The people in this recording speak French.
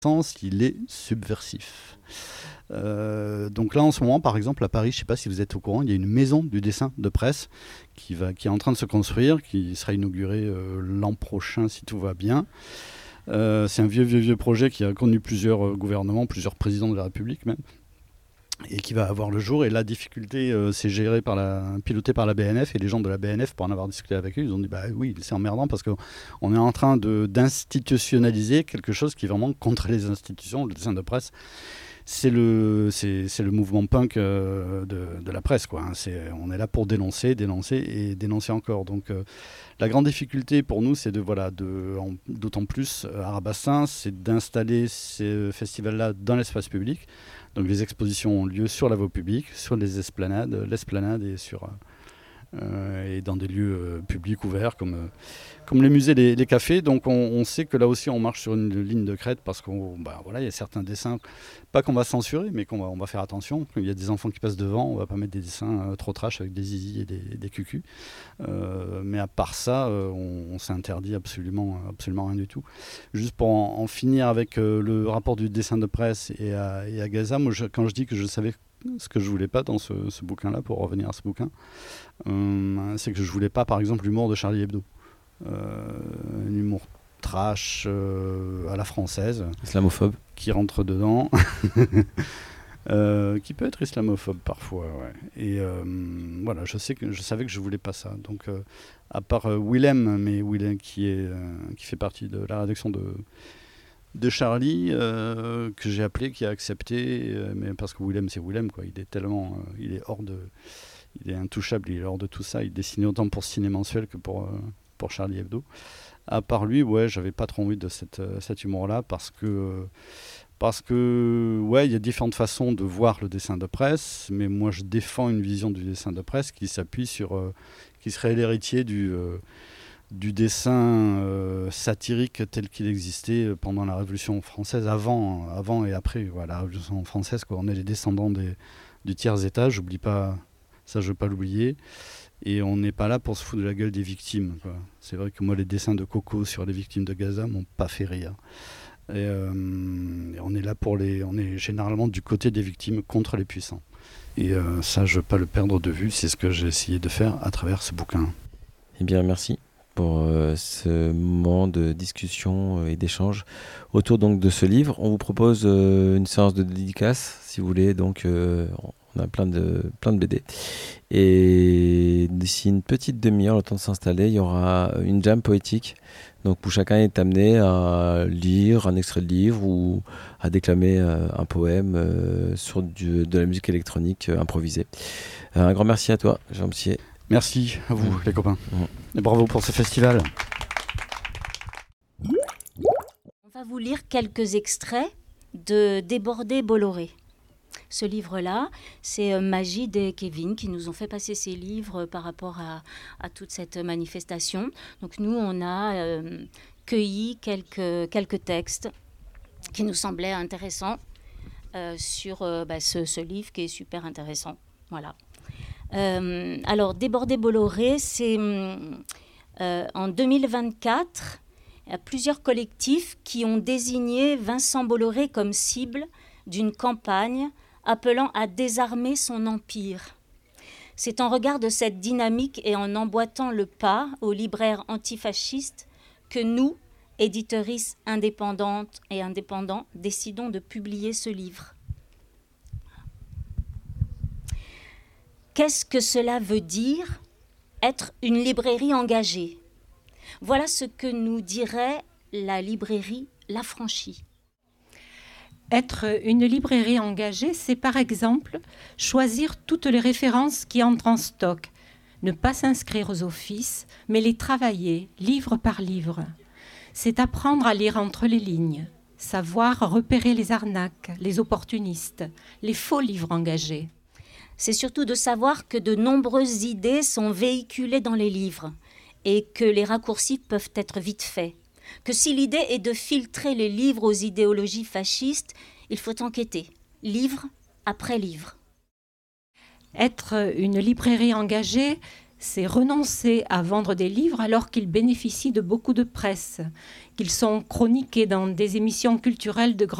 sens, il est subversif. Donc là en ce moment par exemple à Paris, je ne sais pas si vous êtes au courant, il y a une maison du dessin de presse qui est en train de se construire, qui sera inaugurée l'an prochain si tout va bien. C'est un vieux projet qui a connu plusieurs gouvernements, plusieurs présidents de la République même, et qui va avoir le jour. Et la difficulté, c'est piloté par la BNF, et les gens de la BNF, pour en avoir discuté avec eux, ils ont dit bah oui, c'est emmerdant parce qu'on est en train d'institutionnaliser quelque chose qui est vraiment contre les institutions, le dessin de presse. C'est le mouvement punk de la presse, quoi. On est là pour dénoncer et dénoncer encore. Donc la grande difficulté pour nous, c'est d'autant plus à Rabastens, c'est d'installer ces festivals-là dans l'espace public. Donc les expositions ont lieu sur la voie publique, sur l'esplanade et dans des lieux publics ouverts comme les musées, les cafés. Donc on sait que là aussi on marche sur une ligne de crête parce qu'il y a certains dessins, pas qu'on va censurer, mais on va faire attention. Il y a des enfants qui passent devant, on va pas mettre des dessins trop trash avec des zizi et des cucus. Mais à part ça, on s'interdit absolument rien du tout. Juste pour en finir avec le rapport du dessin de presse et à Gaza, moi quand je dis que je savais ce que je voulais pas dans ce bouquin-là, pour revenir à ce bouquin, c'est que je voulais pas, par exemple, l'humour de Charlie Hebdo. Un humour trash à la française. Islamophobe. Qui rentre dedans. Qui peut être islamophobe parfois, ouais. Et voilà, je savais que je voulais pas ça. Donc, à part Willem qui fait partie de la rédaction de Charlie, que j'ai appelé, qui a accepté, mais parce que Willem, c'est Willem, quoi. Il est intouchable, il est hors de tout ça. Il dessine autant pour Ciné Mensuel que pour Charlie Hebdo. À part lui, ouais, j'avais pas trop envie de cet humour-là parce que il y a différentes façons de voir le dessin de presse, mais moi je défends une vision du dessin de presse qui s'appuie qui serait l'héritier du dessin satirique tel qu'il existait pendant la Révolution française, avant et après. Voilà, la Révolution française, quoi. On est les descendants du tiers état, j'oublie pas, ça je veux pas l'oublier. Et on n'est pas là pour se foutre de la gueule des victimes, quoi. C'est vrai que moi, les dessins de Coco sur les victimes de Gaza m'ont pas fait rire. Et on est là on est généralement du côté des victimes contre les puissants. Et ça, je veux pas le perdre de vue. C'est ce que j'ai essayé de faire à travers ce bouquin. Eh bien, merci pour ce moment de discussion et d'échange autour donc de ce livre. On vous propose une séance de dédicace, si vous voulez. Donc, on a plein de BD. Et d'ici une petite demi-heure, le temps de s'installer, il y aura une jam poétique. Donc, où chacun est amené à lire un extrait de livre ou à déclamer un poème sur de la musique électronique improvisée. Un grand merci à toi, Jean Messier. Merci à vous, les copains. Et bravo pour ce festival. On va vous lire quelques extraits de Débordé Bolloré. Ce livre-là, c'est Magid et Kevin qui nous ont fait passer ces livres par rapport à toute cette manifestation. Donc nous, on a cueilli quelques textes qui nous semblaient intéressants sur ce livre qui est super intéressant. Voilà. Alors, Débordé Bolloré, c'est en 2024, il y a plusieurs collectifs qui ont désigné Vincent Bolloré comme cible d'une campagne appelant à désarmer son empire. C'est en regard de cette dynamique et en emboîtant le pas aux libraires antifascistes que nous, éditeuristes indépendantes et indépendants, décidons de publier ce livre. Qu'est-ce que cela veut dire, être une librairie engagée ? Voilà ce que nous dirait la librairie L'Affranchi. Être une librairie engagée, c'est par exemple choisir toutes les références qui entrent en stock, ne pas s'inscrire aux offices, mais les travailler livre par livre. C'est apprendre à lire entre les lignes, savoir repérer les arnaques, les opportunistes, les faux livres engagés. C'est surtout de savoir que de nombreuses idées sont véhiculées dans les livres et que les raccourcis peuvent être vite faits. Que si l'idée est de filtrer les livres aux idéologies fascistes, il faut enquêter, livre après livre. Être une librairie engagée, c'est renoncer à vendre des livres alors qu'ils bénéficient de beaucoup de presse, qu'ils sont chroniqués dans des émissions culturelles de grande